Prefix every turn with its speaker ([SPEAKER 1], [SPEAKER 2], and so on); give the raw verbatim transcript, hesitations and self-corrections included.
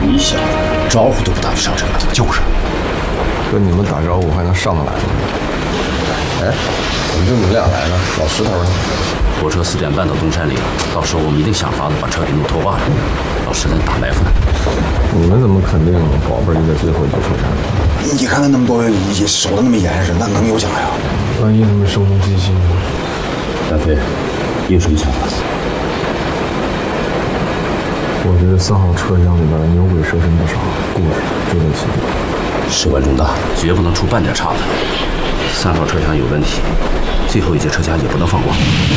[SPEAKER 1] 你小子招呼都不打就上车了。
[SPEAKER 2] 就是，跟你们打招呼还能上得来吗？哎，怎么就你们俩来呢？老石头呢？
[SPEAKER 1] 火车四点半到东山里了，到时候我们一定想法子把车给弄脱袜了。老石在打埋伏呢。
[SPEAKER 2] 你们怎么肯定宝贝儿就在最后一个车站？
[SPEAKER 3] 你看看那么多人，也守得那么严实，那能有假呀？
[SPEAKER 2] 万一他们声东击西呢？
[SPEAKER 1] 大飞，你有什么想法？
[SPEAKER 2] 我觉得三号车厢里边牛鬼蛇神不少，故事就在其中。
[SPEAKER 1] 事关重大，绝不能出半点岔子。三号车厢有问题，最后一节车厢也不能放过。